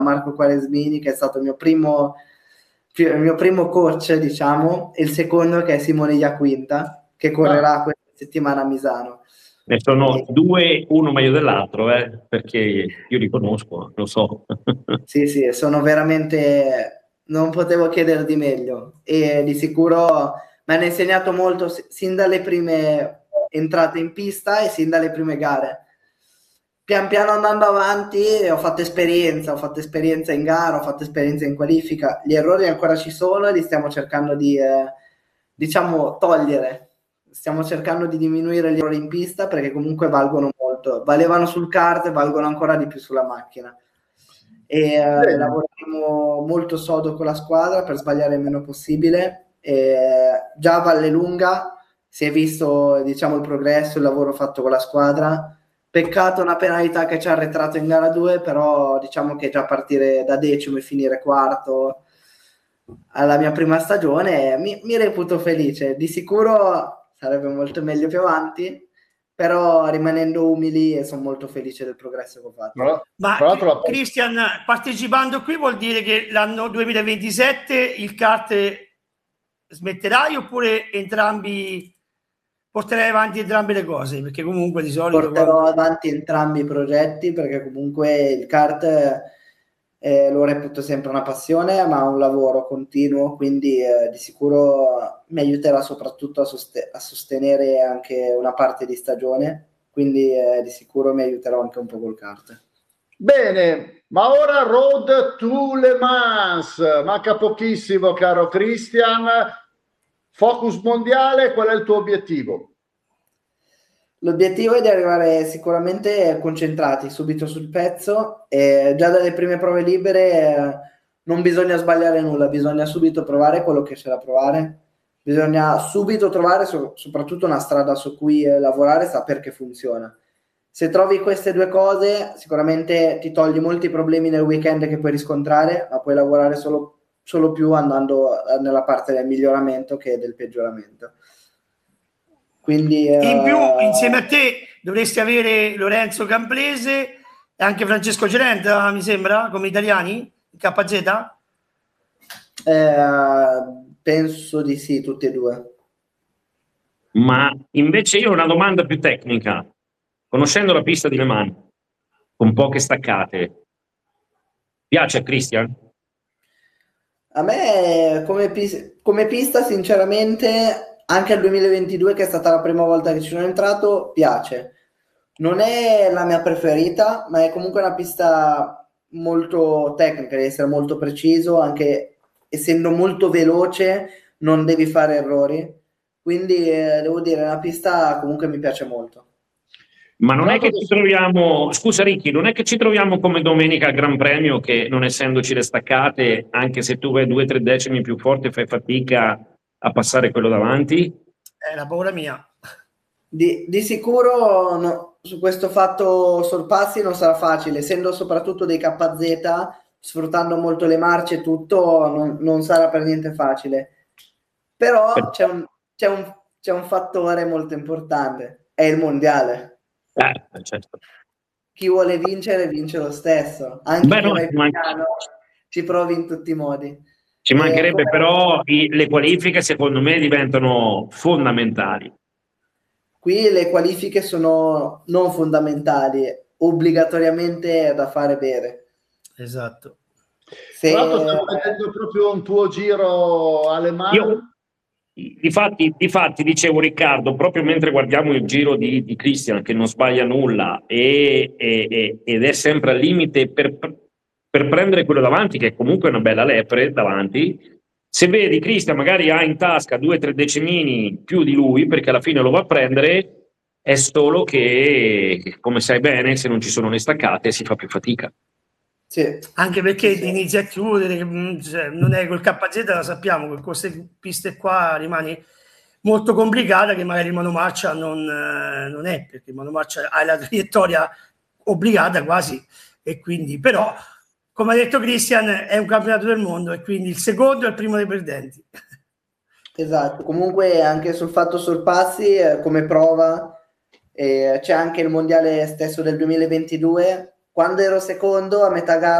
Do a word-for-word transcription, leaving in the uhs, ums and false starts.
Marco Quaresmini, che è stato il mio primo, il mio primo coach, diciamo, e il secondo che è Simone Iaquinta, che correrà ah. questa settimana a Misano. Ne sono e... due, uno meglio dell'altro, eh, perché io li conosco, lo so. Sì, sì, sono veramente... non potevo chiedere di meglio, e di sicuro mi hanno insegnato molto sin dalle prime entrate in pista e sin dalle prime gare. Pian piano andando avanti ho fatto esperienza, ho fatto esperienza in gara, ho fatto esperienza in qualifica. Gli errori ancora ci sono e li stiamo cercando di, eh, diciamo, togliere. Stiamo cercando di diminuire gli errori in pista, perché comunque valgono molto. Valevano sul kart e valgono ancora di più sulla macchina. E eh, lavoriamo molto sodo con la squadra per sbagliare il meno possibile. E già a Vallelunga si è visto, diciamo, il progresso, il lavoro fatto con la squadra. Peccato una penalità che ci ha arretrato in gara due, però diciamo che già partire da decimo e finire quarto alla mia prima stagione mi, mi reputo felice. Di sicuro sarebbe molto meglio più avanti, però rimanendo umili e sono molto felice del progresso che ho fatto. No, ma Christian, partecipando qui vuol dire che l'anno duemilaventisette il kart smetterai, oppure entrambi porterai avanti entrambe le cose? Perché comunque di solito porterò quando... avanti entrambi i progetti, perché comunque il kart eh, lo reputo sempre una passione, ma un lavoro continuo, quindi eh, di sicuro mi aiuterà soprattutto a, sost- a sostenere anche una parte di stagione, quindi eh, di sicuro mi aiuterà anche un po' col kart. Bene, ma ora Road to Le Mans, manca pochissimo, caro Christian. Focus mondiale, qual è il tuo obiettivo? L'obiettivo è di arrivare sicuramente concentrati subito sul pezzo, e già dalle prime prove libere eh, non bisogna sbagliare nulla, bisogna subito provare quello che c'è da provare, bisogna subito trovare so- soprattutto una strada su cui eh, lavorare, sapere che funziona. Se trovi queste due cose sicuramente ti togli molti problemi nel weekend che puoi riscontrare, ma puoi lavorare solo, solo più andando nella parte del miglioramento che del peggioramento. Quindi, in più uh... insieme a te dovresti avere Lorenzo Camplese e anche Francesco Cerenta, mi sembra, come italiani in K Z? Eh, penso di sì, tutti e due. Ma invece io ho una domanda più tecnica. Conoscendo la pista di Le Mans con poche staccate, piace a Christian? A me come, pis- come pista sinceramente anche il duemilaventidue, che è stata la prima volta che ci sono entrato, piace. Non è la mia preferita, ma è comunque una pista molto tecnica, devi essere molto preciso, anche essendo molto veloce non devi fare errori, quindi eh, devo dire, la pista comunque mi piace molto. Ma non è che ci troviamo, scusa Ricky, non è che ci troviamo come domenica al Gran Premio, che non essendoci le staccate, anche se tu vai due o tre decimi più forte fai fatica a passare quello davanti? È la paura mia. Di, di sicuro no, su questo fatto sorpassi non sarà facile, essendo soprattutto dei K Z, sfruttando molto le marce e tutto, non, non sarà per niente facile. Però c'è un, c'è, un, c'è un fattore molto importante, è il mondiale. Eh, certo. Chi vuole vincere vince lo stesso, anche Beh, chi no, va in man- piano ci provi in tutti i modi. ci mancherebbe, come... però i, le qualifiche secondo me diventano fondamentali. Qui le qualifiche sono non fondamentali, obbligatoriamente da fare bere. Esatto. Se... Tra l'altro stiamo vedendo proprio un tuo giro alle mani. Io... Difatti, difatti, dicevo Riccardo, proprio mentre guardiamo il giro di, di Christian, che non sbaglia nulla e, e, ed è sempre al limite per, per prendere quello davanti, che è comunque una bella lepre davanti, se vedi Christian magari ha in tasca due o tre decimini più di lui, perché alla fine lo va a prendere, è solo che, come sai bene, se non ci sono le staccate si fa più fatica. Sì. Anche perché sì, inizia a chiudere, cioè, non è col K Z, la sappiamo, con queste piste qua rimane molto complicata, che magari il monomarcia non, eh, non è, perché il monomarcia ha la traiettoria obbligata quasi, e quindi però, come ha detto Christian, è un campionato del mondo e quindi il secondo è il primo dei perdenti. Esatto, comunque anche sul fatto sorpassi eh, come prova eh, c'è anche il mondiale stesso del duemilaventidue. Quando ero secondo a metà gara